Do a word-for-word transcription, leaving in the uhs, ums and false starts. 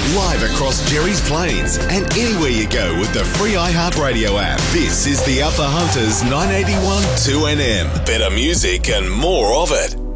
live across Jerry's Plains and anywhere you go with the free iHeartRadio app. This is the Alpha Hunters nine eighty-one two N M. Better music and more of it.